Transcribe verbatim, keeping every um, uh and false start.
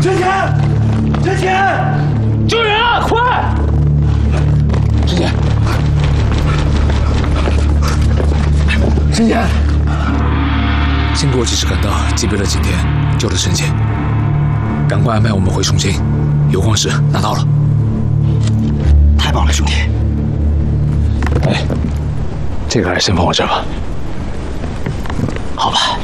陈前，陈前，救人啊！快！陈前，陈前， 经过及时赶到，击毙了景天，救了陈前。赶快安排我们回重庆。有矿石拿到了。 太棒了，兄弟！ 哎，这个还是先放我这吧。 好吧。